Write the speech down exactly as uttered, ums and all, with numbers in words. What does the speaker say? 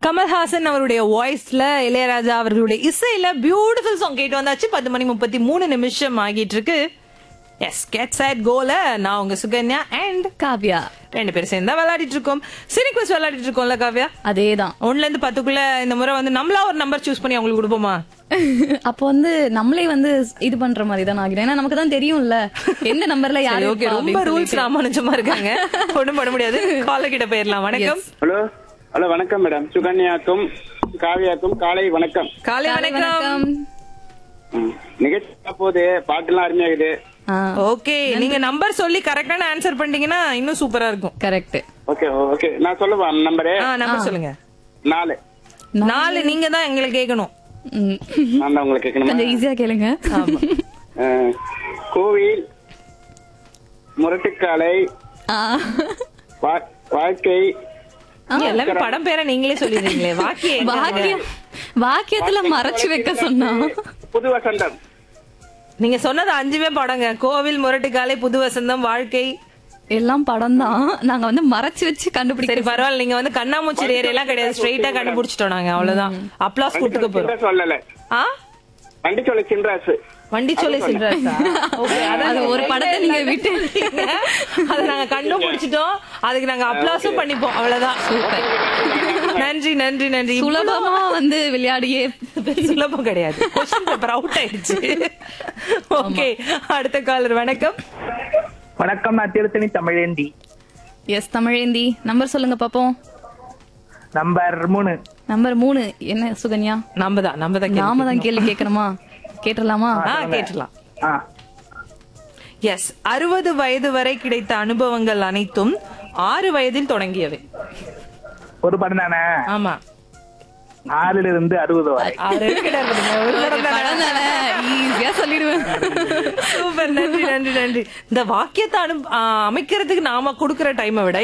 கமல்ஹாசன் அவருடைய வாய்ஸ்ல இளையராஜா அவர்களுடைய இசையில பியூட்டிஃபுல் சாங் கேட்டு வந்தாச்சு. பத்து மணி முப்பத்தி மூணு நிமிஷம் ஆகிட்டு இருக்கு. எஸ் கெட் செட் கோல நான் உங்க சுகன்யா அண்ட் காவ்யா ரெண்டு பேரும் சேர்ந்தா விளையாடிட்டு இருக்கோம். சினிக்வஸ் விளையாடிட்டு இருக்கோம்ல காவ்யா? அதேதான். ஒன்னுல இருந்து பத்துக்குள்ள இந்த முறை வந்து நம்மளா ஒரு நம்பர் சூஸ் பண்ணி அவங்களுக்கு கொடுப்போமா? அப்போ வந்து நம்மளே வந்து இது பண்ற மாதிரி தான் ஆகிடும். ஏன்னா நமக்கு தான் தெரியும்ல எந்த நம்பர்ல யாரு. ஓகே, ரொம்ப ரூல்ஸ் ராமானுஜமா இருக்காங்க. ஒண்ணும் பண்ண முடியாது. கால கிட்ட போயிடலாம். வணக்கம். ஹலோ ஹலோ வணக்கம் மேடம். சுகன்யாக்கும் காவியாக்கும் காலை வணக்கம். காலை வணக்கம். ம், நிகழ்ச்சி போது பாட்டுலாம் அருமையாகுது. ஓகே, நீங்க நம்பர் சொல்லி கரெக்டான ஆன்சர் பண்ணீங்கன்னா இன்னும் சூப்பரா இருக்கும். கரெக்ட். ஓகே ஓகே நான் சொல்லுவா நம்பரு. நம்பர் சொல்லுங்க. நாலு நாலு நீங்க தான் எங்களை கேட்கணும். நான் தான் உங்களுக்கு கேட்கணுமா? கொஞ்சம் ஈஸியா கேளுங்க. ஆமா. அஹ், கோவில், முரட்டுக்காலை, வா- வாழ்க்கை. எல்லாமே படம் பேரை நீங்களே சொல்லிடுறீங்களே. வாக்கியம் வாக்கியம் வாக்கியத்துல மறைச்சு வைக்க சொன்னா புது வசந்தம். நீங்க சொன்னது அஞ்சுமே படங்க. கோவில், முரட்டுக்காலை, புது வசந்தம், வாழ்க்கை எல்லாம் படம் தான். நாங்க வந்து மறைச்சு வச்சு சரி கண்டுபிடிக்க. பரவாயில்ல. நீங்க வந்து கண்ணாமூச்சி ஏரியெல்லாம் கிடையாது. ஸ்ட்ரெயிட்டா கண்டுபிடிச்சிட்டோம் நாங்க. அவ்வளவுதான். அப்ளாஸ் கொடுத்துக்க போறோம். சின்ராஸ் சொல்லல. ஆ வண்டி சொல்ல சின்ராஸ். வண்டி சொல்லி சின்ராஸா? ஓகே, அது ஒரு படத்தை நீங்க விட்டு அத நாங்க கண்டுபிடிச்சிட்டோம். அதுக்கு நாங்க அப்ளாஸும் பண்ணிப்போம். அவ்வளவுதான். சூப்பர். நன்றி நன்றி நன்றி. சுலபமா வந்து விளையாடியே. சுலபம் கிடையாது. கொஸ்டின் பேப்பர் அவுட் ஆயிடுச்சு. ஓகே, அடுத்த காலர். வணக்கம். வணக்கம், நான் திருத்தணி தமிழேந்தி. எஸ் தமிழேந்தி. நம்பர் சொல்லுங்க பாப்போம். நம்பர் மூணு. நம்பர் மூணு என்ன சுகன்யா? நாம தான் நாம தான் நாம தான் கேள்வி கேட்கணுமா? கேட்டுடலாமா? ஆ கேட்டலாம். ஆ, எஸ். அறுபது வயது வரை கிடைத்த அனுபவங்கள் அனைத்தும் ஆறு வயதில் தொடங்கியவை. ஒரு படம் தானே? ஆமா. ஆறுல இருந்து அறுபது வரை. ஆறு கிடையாது. ஒரு படம் தானே? படம் தானே, ஈஸியா சொல்லிடுவேன். சூப்பர். நன்றி நன்றி நன்றி. இந்த வாக்கியத்தை அனு அமைக்கிறதுக்கு நாம கொடுக்கிற டைமை விட